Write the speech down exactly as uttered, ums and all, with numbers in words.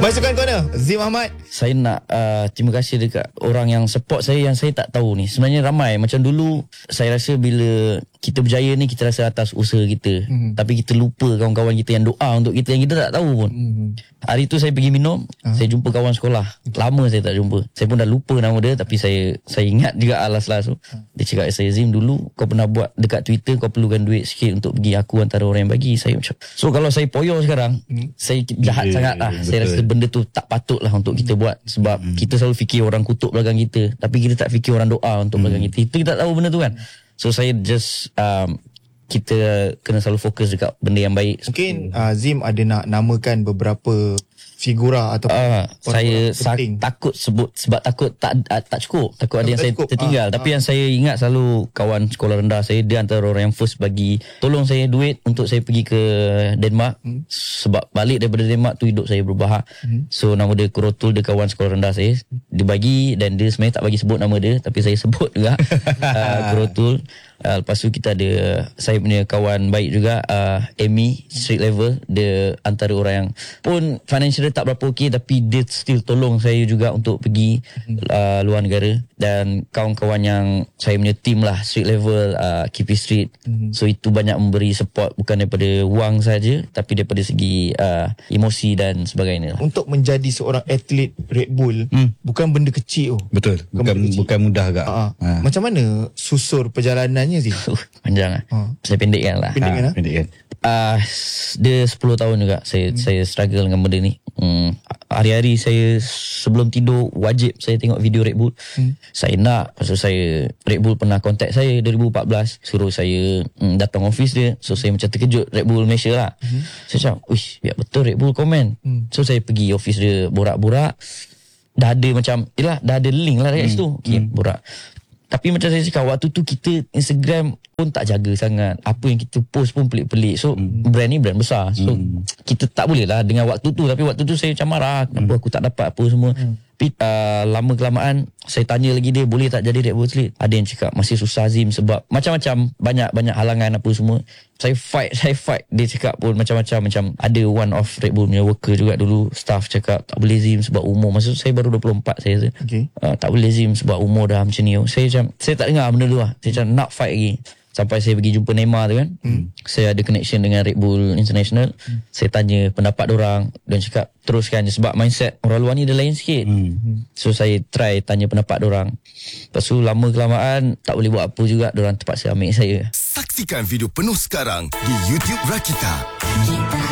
Masukan corner Zim Ahmad. Saya nak uh, terima kasih dekat orang yang support saya yang saya tak tahu ni. Sebenarnya ramai. Macam dulu saya rasa bila kita berjaya ni kita rasa atas usaha kita. Mm-hmm. Tapi kita lupa kawan-kawan kita yang doa untuk kita yang kita tak tahu pun. Mm-hmm. Hari tu saya pergi minum, uh-huh. saya jumpa kawan sekolah. Lama saya tak jumpa. Saya pun dah lupa nama dia tapi saya saya ingat juga alas-alas tu. Uh-huh. Dia cakap, saya Zim, dulu kau pernah buat dekat Twitter kau perlukan duit sikit untuk pergi, aku antara orang yang bagi. Saya macam, so kalau saya poyo sekarang, mm. saya jahat yeah, sangat lah. Yeah, saya rasa benda tu tak patut lah untuk kita buat. Sebab mm. kita selalu fikir orang kutuk belakang kita, tapi kita tak fikir orang doa untuk mm. belakang kita. Itu kita tak tahu benda tu kan. So saya just um, kita kena selalu fokus dekat benda yang baik. Mungkin uh, Zim ada nak namakan beberapa figura atau uh, saya sa- takut sebut sebab takut tak uh, tak cukup takut ada yang saya cukup. tertinggal uh, tapi uh. yang saya ingat selalu kawan sekolah rendah saya, dia antara orang yang first bagi tolong saya duit untuk saya pergi ke Denmark. hmm. Sebab balik daripada Denmark tu hidup saya berubah. hmm. So nama dia Kurotul, dia kawan sekolah rendah saya. Dia bagi, dan dia sebenarnya tak bagi sebut nama dia tapi saya sebut juga uh, Kurotul. Uh, lepas tu kita ada saya punya kawan baik juga, uh, Amy, street level. Dia antara orang yang pun financial dia tak berapa okey tapi dia still tolong saya juga untuk pergi uh, luar negara. Dan kawan-kawan yang saya punya team lah, street level, uh, K P Street. mm-hmm. So itu banyak memberi support, bukan daripada wang saja tapi daripada segi uh, emosi dan sebagainya. Untuk menjadi seorang atlet Red Bull mm. bukan benda kecil. Oh. Betul, bukan bukan, kecil. bukan mudah agak. uh, ha. Macam mana susur perjalanannya sih? Uh, panjang lah. uh. Saya pendekkan lah. Pendekkan ha, lah. Pendekkan. Uh, dia sepuluh tahun juga saya hmm. saya struggle dengan benda ni. Hmm, hari-hari saya sebelum tidur wajib saya tengok video Red Bull. Hmm. Saya nak, pasal saya Red Bull pernah contact saya dua ribu empat belas, suruh saya hmm, datang office dia. So saya macam terkejut, Red Bull Malaysia lah. Hmm. Saya cakap, "Uish, biar betul Red Bull komen." Hmm. So saya pergi office dia, borak-borak. Dah ada macam, yalah, dah ada link lah dekat hmm. situ. Okey, hmm. borak. Tapi macam saya cakap, waktu tu kita Instagram pun tak jaga sangat. Apa yang kita post pun pelik-pelik. So mm. brand ni brand besar. So mm. kita tak boleh lah dengan waktu tu. Tapi waktu tu saya macam marah, kenapa mm. aku tak dapat apa semua. mm. Tapi uh, lama kelamaan saya tanya lagi dia, boleh tak jadi Red Bull Athlete? Ada yang cakap masih susah Zim, sebab macam-macam, banyak-banyak halangan apa semua. Saya fight, saya fight. Dia cakap pun macam-macam. Macam ada one of Red Bull punya worker juga dulu, staff cakap tak boleh Zim sebab umur. Masa saya baru dua puluh empat saya rasa. Okay. Uh, tak boleh Zim sebab umur dah macam ni. Saya macam, saya tak dengar benda tu lah. Saya macam nak fight lagi. Sampai saya pergi jumpa Neymar tu kan. Hmm. Saya ada connection dengan Red Bull International. Hmm. Saya tanya pendapat orang dan cakap teruskan je, sebab mindset orang luar ni dia lain sikit. Hmm. So saya try tanya pendapat orang. Lepas tu lama kelamaan tak boleh buat apa juga, diorang terpaksa ambil saya. Saksikan video penuh sekarang di YouTube Rakita. Kita